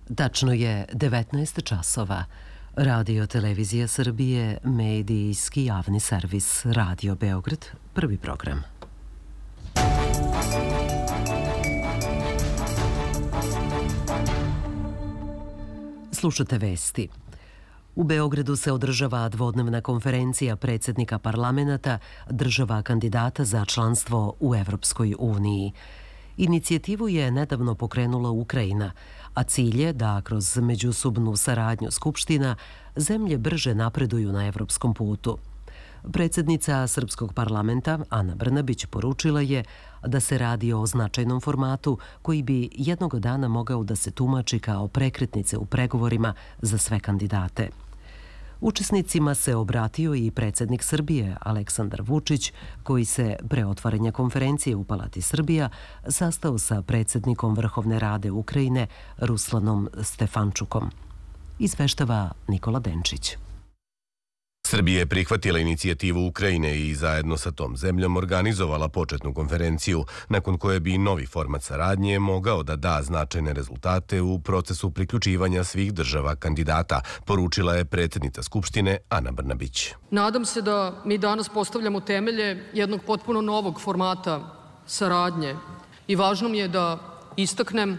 Tačno je 19 časova. Radio Televizija Srbije, medijski javni servis Radio Beograd, prvi program. Slušate vesti. U Beogradu se održava dvodnevna konferencija predsjednika parlamenta država kandidata za članstvo u Evropskoj uniji. Inicijativu je nedavno pokrenula Ukrajina, a cilj je da kroz međusobnu saradnju skupština zemlje brže napreduju na evropskom putu. Predsjednica Srpskog parlamenta, Ana Brnabić, poručila je da se radi o značajnom formatu koji bi jednog dana mogao da se tumači kao prekretnice u pregovorima za sve kandidate. Učesnicima se obratio i predsjednik Srbije, Aleksandar Vučić, koji se pre otvaranja konferencije u Palati Srbija sastao sa predsjednikom Vrhovne Rade Ukrajine, Ruslanom Stefančukom. Izveštava Nikola Denčić. Srbija je prihvatila inicijativu Ukrajine i zajedno sa tom zemljom organizovala početnu konferenciju, nakon koje bi novi format saradnje mogao da da značajne rezultate u procesu priključivanja svih država kandidata, poručila je predsjednica Skupštine Ana Brnabić. Nadam se da mi danas postavljamo temelje jednog potpuno novog formata saradnje i važno mi je da istaknem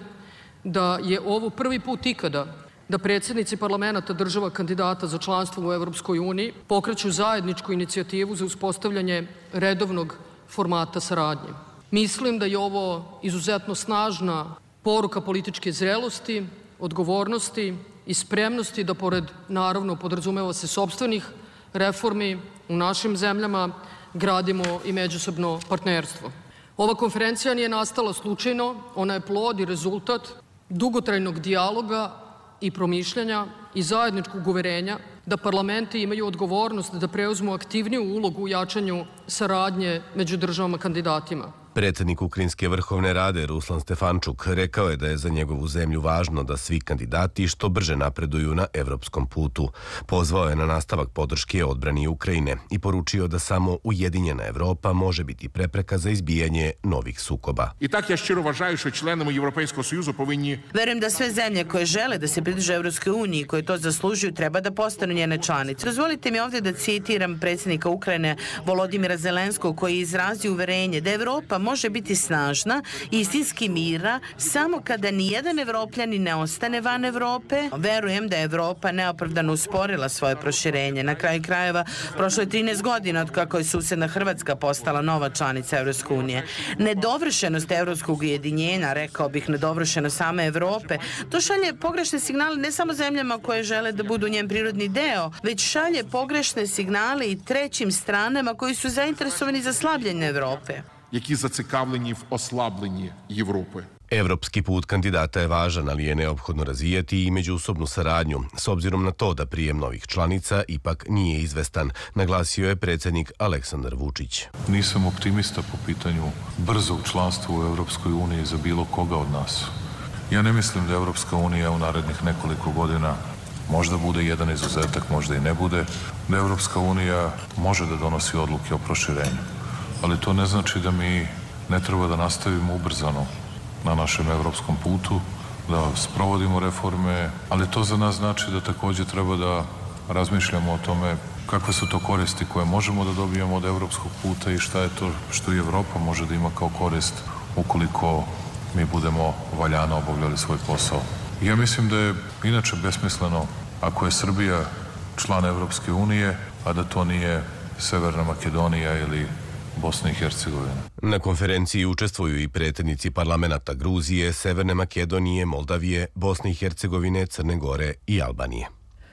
da je ovo prvi put ikada da predsjednici parlamenta država kandidata za članstvo u Evropskoj uniji pokreću zajedničku inicijativu za uspostavljanje redovnog formata saradnje. Mislim da je ovo izuzetno snažna poruka političke zrelosti, odgovornosti i spremnosti da pored, naravno, podrazumeva se sopstvenih reformi u našim zemljama, gradimo i međusobno partnerstvo. Ova konferencija nije nastala slučajno, ona je plod i rezultat dugotrajnog dijaloga i promišljanja i zajedničkog uverenja da parlamenti imaju odgovornost da preuzmu aktivniju ulogu u jačanju saradnje među državama kandidatima. Predsjednik Ukrajinske Vrhovne Rade Ruslan Stefančuk rekao je da je za njegovu zemlju važno da svi kandidati što brže napreduju na evropskom putu. Pozvao je na nastavak podrške odbrani Ukrajine i poručio da samo ujedinjena Evropa može biti prepreka za izbijanje novih sukoba. I tak ja ščiro važaju što členama Europejskog sojuza povinni... Verujem da sve zemlje koje žele da se pridruže Evropskoj uniji, koje to zaslužuju, treba da postanu njene članice. Dozvolite mi ovdje da citiram predsjednika Ukrajine Volodimira Zelenskog, koji je izrazio uverenje da Evropa može biti snažna i istinski mira samo kada nijedan Evropljanin ne ostane van Evrope. Verujem da je Evropa neopravdano usporila svoje proširenje. Na kraju krajeva, prošlo je 13 godina od kako je susjedna Hrvatska postala nova članica Evropske unije. Nedovršenost evropskog ujedinjenja, rekao bih nedovršenost same Evrope, to šalje pogrešne signale ne samo zemljama koje žele da budu njen prirodni deo, već šalje pogrešne signale i trećim stranama koji su zainteresovani za slabljenje Evrope. Які зацікавлені в ослабленні Європи. Evropski put kandidata je važan, ali je neophodno razvijati i međusobnu saradnju, s obzirom na to da prijem novih članica ipak nije izvestan, naglasio je predsjednik Aleksandar Vučić. Nisam optimista po pitanju brzog članstva u Evropskoj uniji za bilo koga od nas. Ja ne mislim da Evropska unija u narednih nekoliko godina možda bude jedan izuzetak, možda i ne bude, da Evropska unija može da donosi odluke o proširenju. Ali to ne znači da mi ne treba da nastavimo ubrzano na našem evropskom putu, da sprovodimo reforme, ali to za nas znači da također treba da razmišljamo o tome kakve su to koristi koje možemo da dobijemo od evropskog puta i šta je to što i Evropa može da ima kao korist ukoliko mi budemo valjano obavljali svoj posao. Ja mislim da je inače besmisleno ako je Srbija član Evropske unije, a da to nije Severna Makedonija ili Bosna i Hercegovina. Na konferenciji učestvuju i predsjednici parlamenta Gruzije, Severne Makedonije, Moldavije, Bosne i Hercegovine, Crne Gore i Albanije.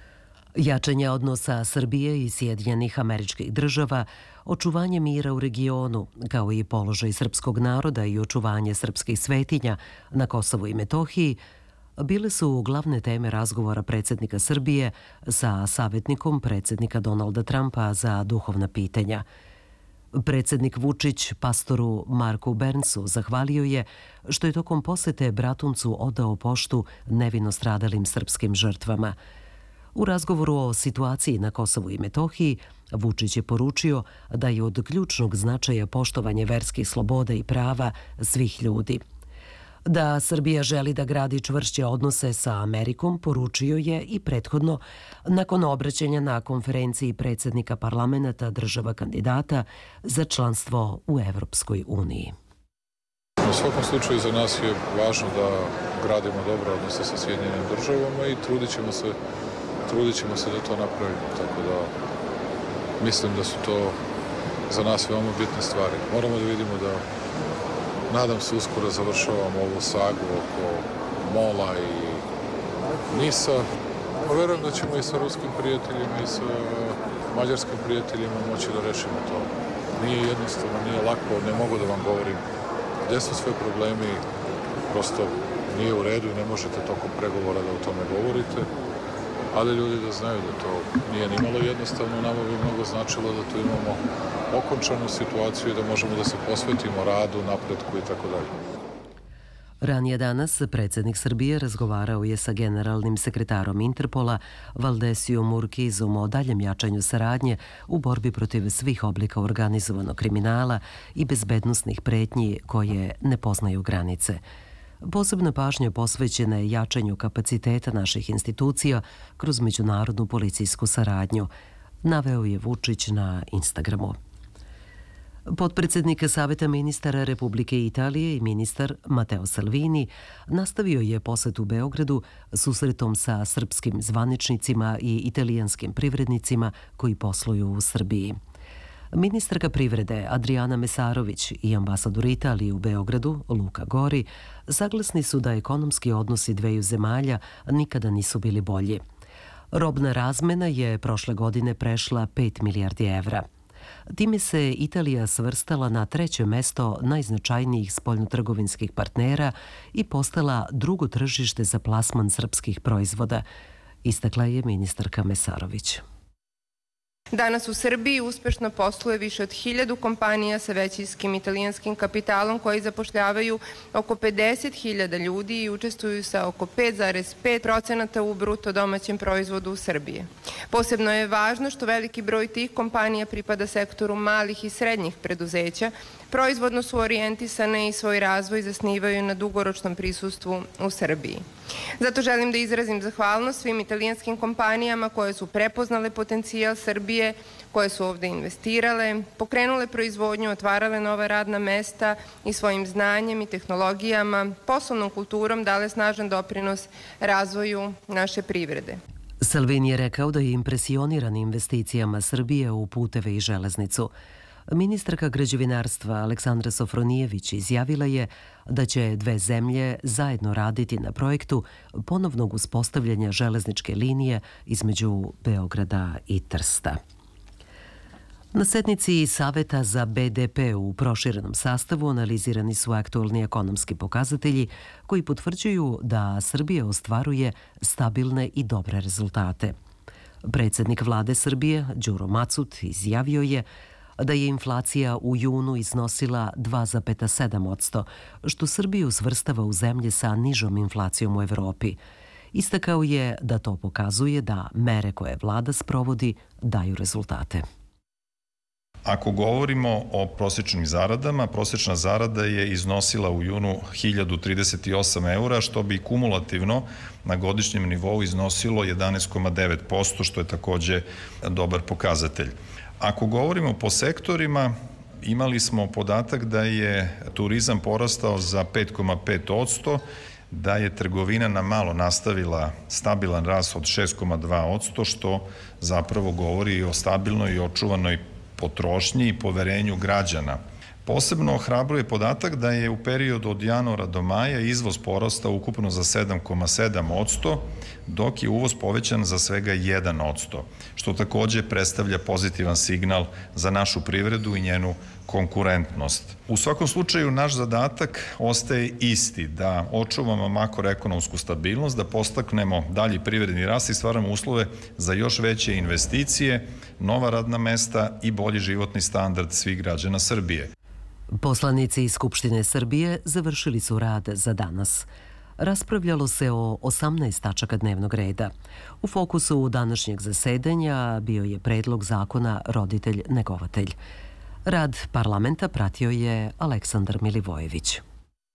Jačanje odnosa Srbije i Sjedinjenih Američkih Država, očuvanje mira u regionu, kao i položaj srpskog naroda i očuvanje srpskih svetinja na Kosovu i Metohiji, bile su glavne teme razgovora predsjednika Srbije sa savjetnikom predsjednika Donalda Trumpa za duhovna pitanja. Predsjednik Vučić pastoru Marku Bernsu zahvalio je što je tokom posete Bratuncu odao poštu nevino stradalim srpskim žrtvama. U razgovoru o situaciji na Kosovu i Metohiji, Vučić je poručio da je od ključnog značaja poštovanje verskih sloboda i prava svih ljudi. Da Srbija želi da gradi čvršće odnose sa Amerikom poručio je i prethodno nakon obraćanja na konferenciji predsjednika parlamenta država kandidata za članstvo u Evropskoj uniji. U svakom slučaju za nas je važno da gradimo dobre odnose sa Sjedinjenim državama i trudit ćemo se da to napravimo. Tako da mislim da su to za nas veoma bitne stvari. Moramo da vidimo da, nadam se, uskoro završavamo ovu sagu oko MOL-a i NIS-a. Verujem da ćemo i sa ruskim prijateljima i sa mađarskim prijateljima moći da rešimo to. Nije jednostavno, nije lako, ne mogu da vam govorim gde su sve problemi, prosto nije u redu i ne možete tokom pregovora da o tome govorite, ali ljudi da znaju da to nije nimalo jednostavno, nama bi mnogo značilo da tu imamo okončanu situaciju i da možemo da se posvetimo radu, napretku i tako dalje. Ranije danas predsjednik Srbije razgovarao je sa generalnim sekretarom Interpola Valdesijom Urkizom o daljem jačanju saradnje u borbi protiv svih oblika organizovanog kriminala i bezbednosnih pretnji koje ne poznaju granice. Posebna pažnja posvećena je jačanju kapaciteta naših institucija kroz međunarodnu policijsku saradnju, naveo je Vučić na Instagramu. Potpredsjednik Saveta ministara Republike Italije i ministar Matteo Salvini nastavio je posjet u Beogradu susretom sa srpskim zvaničnicima i italijanskim privrednicima koji posluju u Srbiji. Ministarka privrede Adriana Mesarović i ambasador Italije u Beogradu, Luka Gori, saglasni su da ekonomski odnosi dveju zemalja nikada nisu bili bolji. Robna razmena je prošle godine prešla 5 milijardi evra. Time se Italija svrstala na 3. mesto najznačajnijih spoljnotrgovinskih partnera i postala drugo tržište za plasman srpskih proizvoda, istakla je ministarka Mesarović. Danas u Srbiji uspešno posluje više od 1000 kompanija sa većinskim italijanskim kapitalom koji zapošljavaju oko 50.000 ljudi i učestvuju sa oko 5,5% u bruto domaćem proizvodu u Srbiji. Posebno je važno što veliki broj tih kompanija pripada sektoru malih i srednjih preduzeća, proizvodno su orijentisane i svoj razvoj zasnivaju na dugoročnom prisustvu u Srbiji. Zato želim da izrazim zahvalnost svim italijanskim kompanijama koje su prepoznale potencijal Srbije, koje su ovde investirale, pokrenule proizvodnju, otvarale nova radna mesta i svojim znanjem i tehnologijama, poslovnom kulturom dale snažan doprinos razvoju naše privrede. Salvini je rekao da je impresioniran investicijama Srbije u puteve i železnicu. Ministarka građevinarstva Aleksandra Sofronijević izjavila je da će dve zemlje zajedno raditi na projektu ponovnog uspostavljanja železničke linije između Beograda i Trsta. Na sednici Saveta za BDP u proširenom sastavu analizirani su aktualni ekonomski pokazatelji koji potvrđuju da Srbija ostvaruje stabilne i dobre rezultate. Predsjednik vlade Srbije, Đuro Macut, izjavio je da je inflacija u junu iznosila 2,7%, što Srbiju svrstava u zemlje sa nižom inflacijom u Evropi. Istakao je da to pokazuje da mere koje vlada sprovodi daju rezultate. Ako govorimo o prosječnim zaradama, prosječna zarada je iznosila u junu 1038 eura, što bi kumulativno na godišnjem nivou iznosilo 11,9%, što je takođe dobar pokazatelj. Ako govorimo po sektorima, imali smo podatak da je turizam porastao za 5,5%, da je trgovina na malo nastavila stabilan rast od 6,2%, što zapravo govori o stabilnoj i očuvanoj potrošnji i poverenju građana. Posebno ohrabruje podatak da je u periodu od januara do maja izvoz porastao ukupno za 7,7%, dok je uvoz povećan za svega 1%, što takođe predstavlja pozitivan signal za našu privredu i njenu konkurentnost. U svakom slučaju, naš zadatak ostaje isti, da očuvamo makroekonomsku stabilnost, da podstaknemo dalji privredni rast i stvaramo uslove za još veće investicije, nova radna mesta i bolji životni standard svih građana Srbije. Poslanici iz Skupštine Srbije završili su rad za danas. Raspravljalo se o 18 tačaka dnevnog reda. U fokusu današnjeg zasedanja bio je predlog zakona roditelj-negovatelj. Rad parlamenta pratio je Aleksandar Milivojević.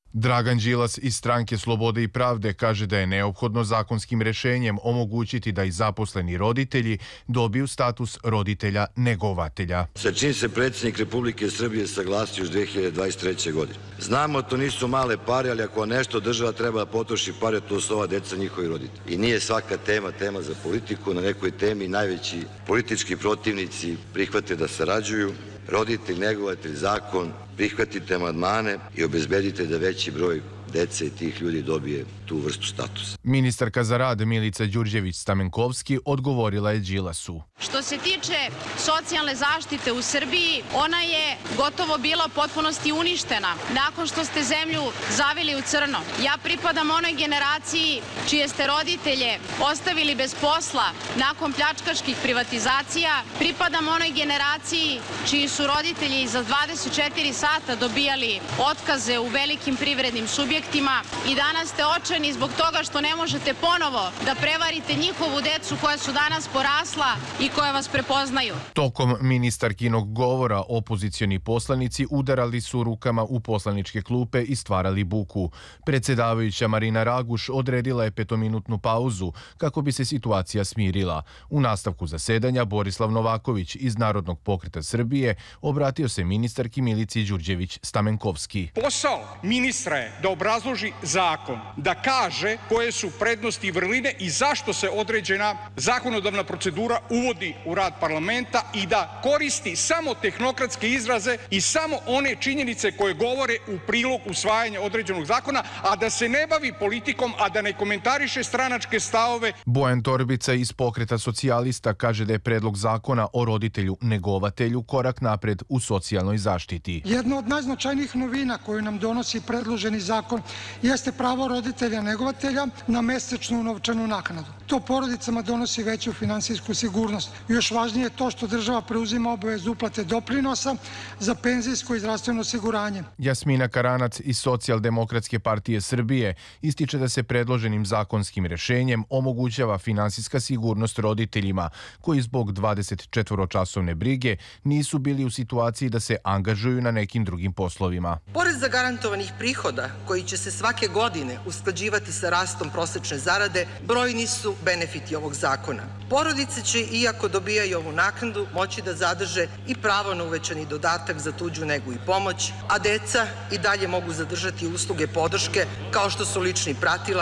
Dragan Đilas iz Stranke Slobode i pravde kaže da je neophodno zakonskim rešenjem omogućiti da i zaposleni roditelji dobiju status roditelja negovatelja. Sa čim se predsjednik Republike Srbije saglasio još 2023. godine. Znamo, to nisu male pare, ali ako nešto država treba da potroši pare, to su ova deca njihovi roditelji. I nije svaka tema za politiku, na nekoj temi najveći politički protivnici prihvate da sarađuju. Roditelj, negovatelj, zakon, prihvatite amandmane i obezbedite da veći broj dece i tih ljudi dobije tu vrstu statusa. Ministarka za rad Milica Đurđević-Stamenkovski odgovorila je Đilasu. Što se tiče socijalne zaštite u Srbiji, ona je gotovo bila u potpunosti uništena nakon što ste zemlju zavili u crno. Ja pripadam onoj generaciji čije ste roditelje ostavili bez posla nakon pljačkaških privatizacija. Pripadam onoj generaciji čiji su roditelji za 24 sata dobijali otkaze u velikim privrednim subjektima i danas ste očajni zbog toga što ne možete ponovo da prevarite njihovu decu koja su danas porasla i koja vas prepoznaju. Tokom ministarkinog govora opozicioni poslanici udarali su rukama u poslaničke klupe i stvarali buku. Predsedavajuća Marina Raguš odredila je 5-minutnu pauzu kako bi se situacija smirila. U nastavku zasedanja Borislav Novaković iz Narodnog pokreta Srbije obratio se ministarki Milici Đurđević-Stamenkovski. Posao ministra je da obrazloži zakon, da kaže koje su prednosti i vrline i zašto se određena zakonodavna procedura uvodi u rad parlamenta i da koristi samo tehnokratske izraze i samo one činjenice koje govore u prilog usvajanja određenog zakona, a da se ne bavi politikom, a da ne komentariše stranačke stavove. Bojan Torbica iz Pokreta socijalista kaže da je predlog zakona o roditelju negovatelju korak napred u socijalnoj zaštiti. Jedna od najznačajnijih novina koju nam donosi predloženi zakon jeste pravo roditelja negovatelja na mesečnu novčanu naknadu. To porodicama donosi veću finansijsku sigurnost. Još važnije je to što država preuzima obavezu uplate doprinosa za penzijsko i zdravstveno osiguranje. Jasmina Karanac iz Socijaldemokratske partije Srbije ističe da se predloženim zakonskim rešenjem omogućava finansijska sigurnost roditeljima koji zbog 24-časovne brige nisu bili u situaciji da se angažuju na nekim drugim poslovima. Pored zagarantovanih prihoda koji će se svake godine usklađivati sa rastom prosečne zarade, brojni su benefiti ovog zakona. Porodice će, iako dobijaju ovu naknadu, moći da zadrže i pravo na uvećani dodatak za tuđu negu i pomoć, a deca i dalje mogu zadržati usluge podrške kao što su lični pratilac,